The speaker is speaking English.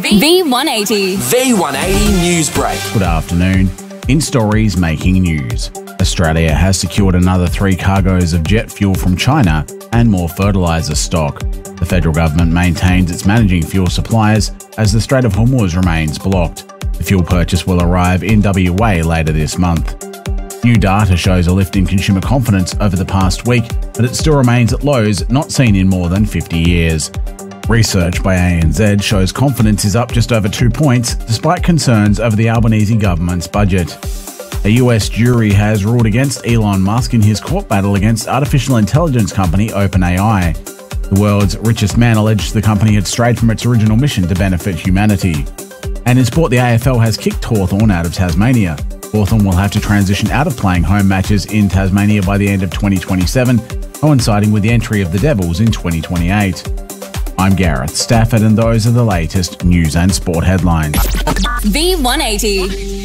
V180. V180 News Break. Good afternoon. In stories making news, Australia has secured another 3 cargoes of jet fuel from China and more fertiliser stock. The federal government maintains it's managing fuel suppliers as the Strait of Hormuz remains blocked. The fuel purchase will arrive in WA later this month. New data shows a lift in consumer confidence over the past week, but it still remains at lows not seen in more than 50 years. Research by ANZ shows confidence is up just over 2 points, despite concerns over the Albanese government's budget. A US jury has ruled against Elon Musk in his court battle against artificial intelligence company OpenAI. The world's richest man alleged the company had strayed from its original mission to benefit humanity. And in sport, the AFL has kicked Hawthorn out of Tasmania. Hawthorn will have to transition out of playing home matches in Tasmania by the end of 2027, coinciding with the entry of the Devils in 2028. I'm Gareth Stafford, and those are the latest news and sport headlines. V180.